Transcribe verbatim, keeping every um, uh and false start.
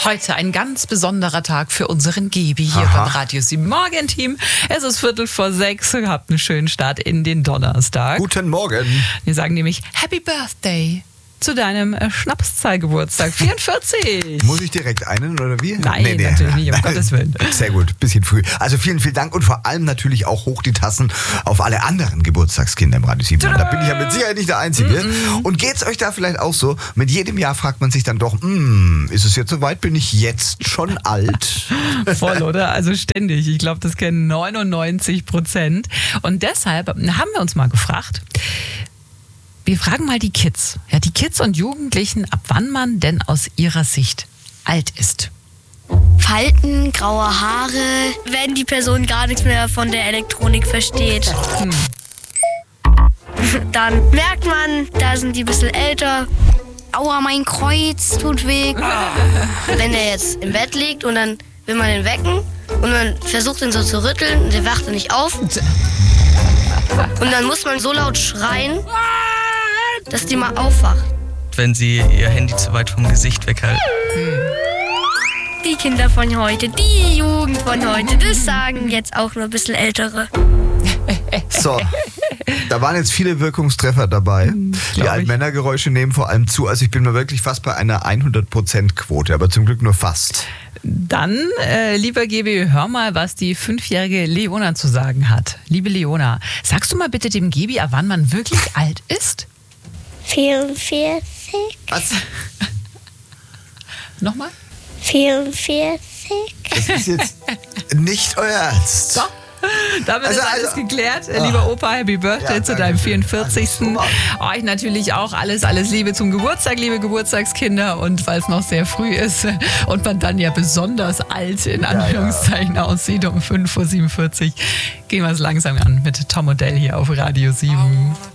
Heute ein ganz besonderer Tag für unseren Gebi hier Aha. beim Radio sieben Morgenteam. Es ist Viertel vor sechs. Habt einen schönen Start in den Donnerstag. Guten Morgen. Wir sagen nämlich Happy Birthday zu deinem äh, Schnapszahlgeburtstag. vierundvierzig. Muss ich direkt einen oder wie? Nein, natürlich nicht, um Gottes Willen. Sehr gut, bisschen früh. Also vielen, vielen Dank und vor allem natürlich auch hoch die Tassen auf alle anderen Geburtstagskinder im Radio sieben. Und da bin ich ja mit Sicherheit nicht der Einzige. Mm-mm. Und geht's euch da vielleicht auch so? Mit jedem Jahr fragt man sich dann doch, mm, ist es jetzt soweit? Bin ich jetzt schon alt? Voll, oder? Also ständig. Ich glaube, das kennen neunundneunzig Prozent. Und deshalb haben wir uns mal gefragt, wir fragen mal die Kids, ja, die Kids und Jugendlichen, ab wann man denn aus ihrer Sicht alt ist. Falten, graue Haare, wenn die Person gar nichts mehr von der Elektronik versteht. Hm. Dann merkt man, da sind die ein bisschen älter. Aua, mein Kreuz tut weh. Wenn der jetzt im Bett liegt und dann will man ihn wecken und man versucht ihn so zu rütteln und der wacht dann nicht auf. Und dann muss man so laut schreien, dass die mal aufwacht. Wenn sie ihr Handy zu weit vom Gesicht weghalten. Die Kinder von heute, die Jugend von heute, das sagen jetzt auch nur ein bisschen Ältere. So, da waren jetzt viele Wirkungstreffer dabei. Die Altmännergeräusche nehmen vor allem zu. Also ich bin mir wirklich fast bei einer hundert Prozent Quote, aber zum Glück nur fast. Dann, äh, lieber Gebi, hör mal, was die fünfjährige Leona zu sagen hat. Liebe Leona, sagst du mal bitte dem Gebi, ab wann man wirklich alt ist? vierundvierzig. Was? Nochmal? vierundvierzig. Das ist jetzt nicht euer Ernst. So. Damit Also, ist alles also, geklärt. ah. Lieber Opa, Happy Birthday Ja, zu danke deinem schön. vierundvierzigsten Euch natürlich auch alles, alles Liebe zum Geburtstag, liebe Geburtstagskinder. Und weil es noch sehr früh ist und man dann ja besonders alt in Anführungszeichen ja, ja. aussieht um fünf Uhr siebenundvierzig, gehen wir es langsam an mit Tom Odell hier auf Radio sieben.